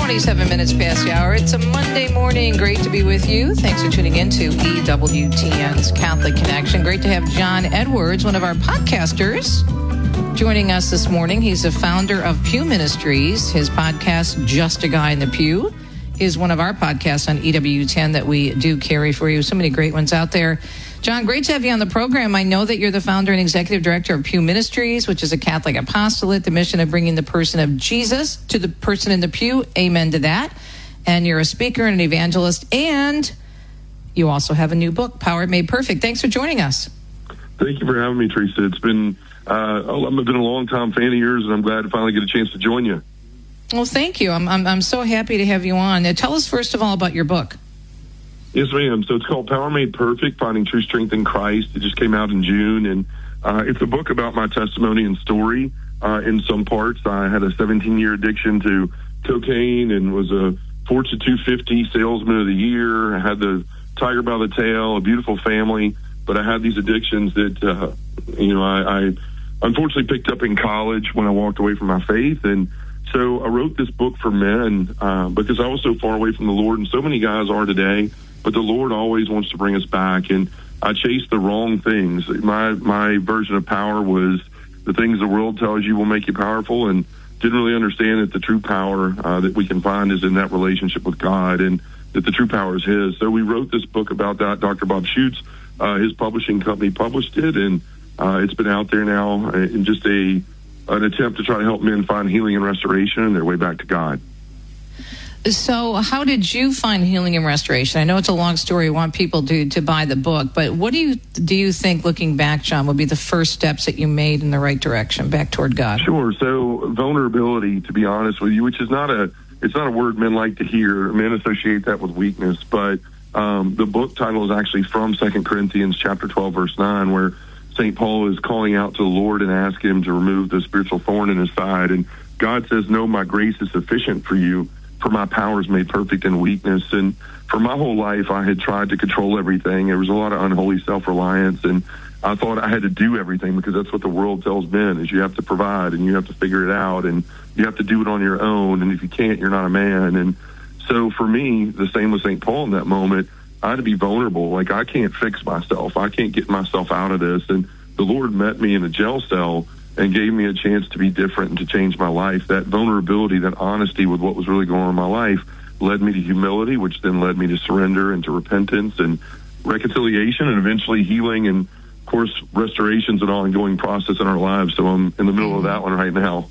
27 minutes past the hour. It's a Monday morning. Great to be with you. Thanks for tuning in to EWTN's Catholic Connection. Great to have John Edwards, one of our podcasters, joining us this morning. He's the founder of Pew Ministries. His podcast, Just a Guy in the Pew, is one of our podcasts on EWTN that we do carry for you. So many great ones out there. John, great to have you on the program. I know that you're the founder and executive director of Pew Ministries, which is a Catholic apostolate, the mission of bringing the person of Jesus to the person in the pew. Amen to that. And you're a speaker and an evangelist, and you also have a new book, Power Made Perfect. Thanks for joining us. Thank you for having me, Teresa. It's been I've been a long-time fan of yours, and I'm glad to finally get a chance to join you. Well, thank you. I'm so happy to have you on. Now, tell us first of all about your book. Yes, ma'am. So it's called Power Made Perfect, Finding True Strength in Christ. It just came out in June, and it's a book about my testimony and story in some parts. I had a 17-year addiction to cocaine and was a Fortune 250 salesman of the year. I had the tiger by the tail, a beautiful family, but I had these addictions that, I unfortunately picked up in college when I walked away from my faith. And so I wrote this book for men because I was so far away from the Lord, and so many guys are today. But the Lord always wants to bring us back, and I chased the wrong things. My version of power was the things the world tells you will make you powerful, and didn't really understand that the true power that we can find is in that relationship with God, and that the true power is His. So we wrote this book about that. Dr. Bob Schuchts, his publishing company, published it, and it's been out there now in just an attempt to try to help men find healing and restoration and their way back to God. So how did you find healing and restoration? I know it's a long story. I want people to buy the book, but what do you think, looking back, John, would be the first steps that you made in the right direction, back toward God? Sure. So vulnerability, to be honest with you, which is it's not a word men like to hear. Men associate that with weakness, but the book title is actually from 2 Corinthians chapter 12, verse 9, where St. Paul is calling out to the Lord and asking him to remove the spiritual thorn in his side. And God says, "No, my grace is sufficient for you, for my power is made perfect in weakness." And for my whole life, I had tried to control everything. There was a lot of unholy self-reliance, and I thought I had to do everything because that's what the world tells men, is you have to provide and you have to figure it out and you have to do it on your own. And if you can't, you're not a man. And so for me, the same with St. Paul in that moment, I had to be vulnerable. Like, I can't fix myself. I can't get myself out of this. And the Lord met me in a jail cell and gave me a chance to be different and to change my life. That vulnerability, that honesty with what was really going on in my life led me to humility, which then led me to surrender and to repentance and reconciliation and eventually healing. And, of course, restoration's an ongoing process in our lives. So I'm in the middle of that one right now.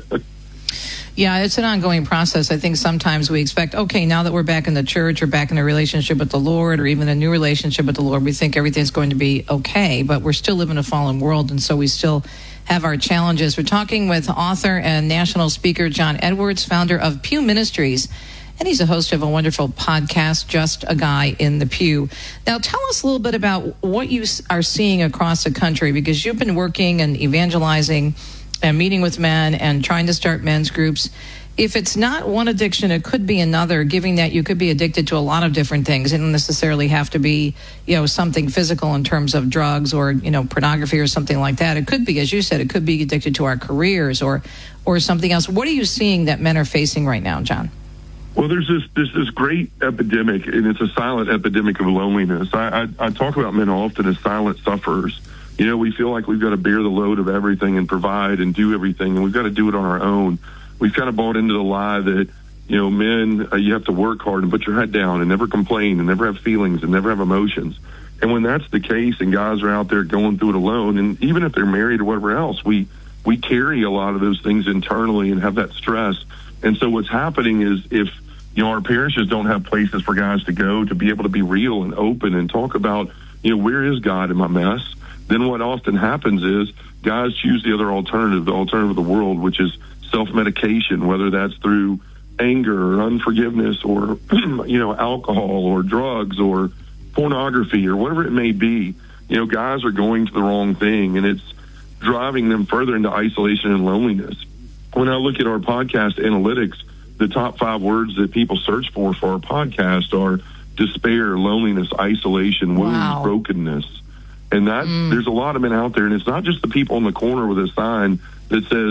Yeah, it's an ongoing process. I think sometimes we expect, okay, now that we're back in the church or back in a relationship with the Lord or even a new relationship with the Lord, we think everything's going to be okay, but we're still living in a fallen world, and so we still have our challenges. We're talking with author and national speaker John Edwards, founder of Pew Ministries, and he's a host of a wonderful podcast, Just a Guy in the Pew. Now, tell us a little bit about what you are seeing across the country, because you've been working and evangelizing and meeting with men and trying to start men's groups. If it's not one addiction, it could be another, given that you could be addicted to a lot of different things. It doesn't necessarily have to be, something physical in terms of drugs or, pornography or something like that. It could be, as you said, it could be addicted to our careers or something else. What are you seeing that men are facing right now, John? Well, there's this great epidemic, and it's a silent epidemic of loneliness. I talk about men often as silent sufferers. We feel like we've got to bear the load of everything and provide and do everything, and we've got to do it on our own. We've kind of bought into the lie that, men, you have to work hard and put your head down and never complain and never have feelings and never have emotions. And when that's the case and guys are out there going through it alone, and even if they're married or whatever else, we carry a lot of those things internally and have that stress. And so what's happening is if, our parishes don't have places for guys to go to be able to be real and open and talk about, where is God in my mess? Then what often happens is guys choose the other alternative, the alternative of the world, which is self-medication, whether that's through anger or unforgiveness or, alcohol or drugs or pornography or whatever it may be. Guys are going to the wrong thing, and it's driving them further into isolation and loneliness. When I look at our podcast analytics, the top 5 words that people search for our podcast are despair, loneliness, isolation, wounds, brokenness. And that there's a lot of men out there, and it's not just the people on the corner with a sign that says,